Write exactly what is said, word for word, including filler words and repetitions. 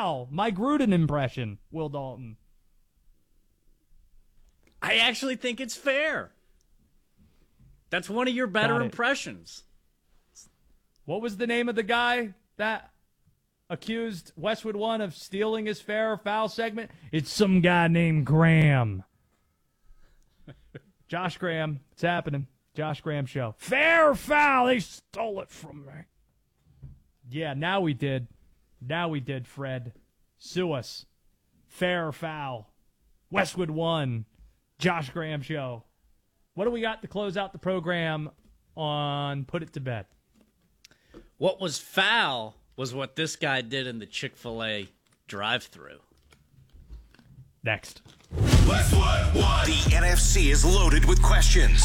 foul. My Gruden impression, Will Dalton. I actually think it's fair. That's one of your better impressions. What was the name of the guy that accused Westwood One of stealing his fair or foul segment? It's some guy named Graham. Josh Graham. It's happening. Josh Graham show. Fair or foul? They stole it from me. Yeah, now we did. Now we did, Fred. Sue us. Fair or foul? Westwood One. Josh Graham show. What do we got to close out the program on Put It to Bed? What was foul was what this guy did in the Chick-fil-A drive-thru. Next. Westwood One. The N F C is loaded with questions.